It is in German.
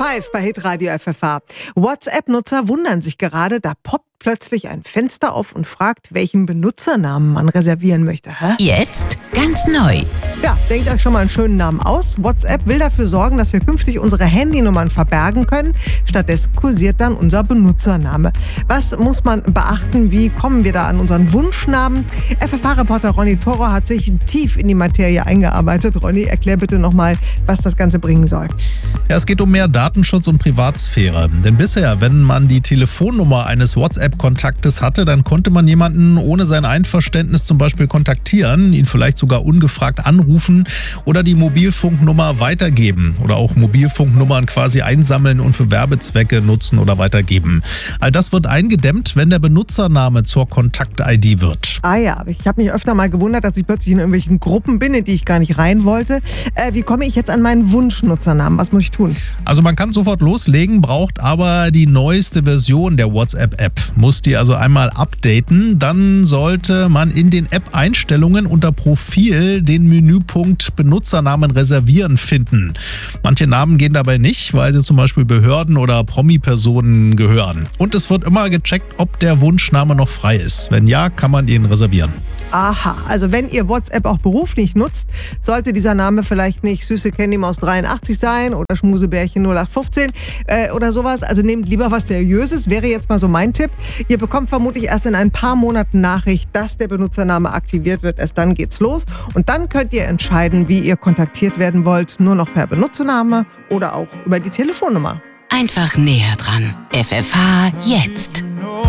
5 bei Hitradio FFH. WhatsApp-Nutzer wundern sich gerade, da poppt plötzlich ein Fenster auf und fragt, welchen Benutzernamen man reservieren möchte. Hä? Jetzt ganz neu. Ja, denkt euch schon mal einen schönen Namen aus. WhatsApp will dafür sorgen, dass wir künftig unsere Handynummern verbergen können. Stattdessen kursiert dann unser Benutzername. Was muss man beachten? Wie kommen wir da an unseren Wunschnamen? FFH-Reporter Ronny Toro hat sich tief in die Materie eingearbeitet. Ronny, erklär bitte nochmal, was das Ganze bringen soll. Ja, es geht um mehr Datenschutz und Privatsphäre. Denn bisher, wenn man die Telefonnummer eines WhatsApp-Kontaktes hatte, dann konnte man jemanden ohne sein Einverständnis zum Beispiel kontaktieren, ihn vielleicht sogar ungefragt anrufen oder die Mobilfunknummer weitergeben oder auch Mobilfunknummern quasi einsammeln und für Werbezwecke nutzen oder weitergeben. All das wird eingedämmt, wenn der Benutzername zur Kontakt-ID wird. Ah ja, ich habe mich öfter mal gewundert, dass ich plötzlich in irgendwelchen Gruppen bin, in die ich gar nicht rein wollte. Wie komme ich jetzt an meinen Wunschnutzernamen? Was muss ich tun? Also man kann sofort loslegen, braucht aber die neueste Version der WhatsApp-App. Muss die also einmal updaten, dann sollte man in den App-Einstellungen unter Profil den Menüpunkt Benutzernamen reservieren finden. Manche Namen gehen dabei nicht, weil sie zum Beispiel Behörden oder Promi-Personen gehören. Und es wird immer gecheckt, ob der Wunschname noch frei ist. Wenn ja, kann man ihn reservieren. Aha, also wenn ihr WhatsApp auch beruflich nutzt, sollte dieser Name vielleicht nicht Süße Candy Maus 83 sein oder Schmusebärchen 0815 oder sowas. Also nehmt lieber was Seriöses, wäre jetzt mal so mein Tipp. Ihr bekommt vermutlich erst in ein paar Monaten Nachricht, dass der Benutzername aktiviert wird. Erst dann geht's los und dann könnt ihr entscheiden, wie ihr kontaktiert werden wollt. Nur noch per Benutzername oder auch über die Telefonnummer. Einfach näher dran. FFH jetzt.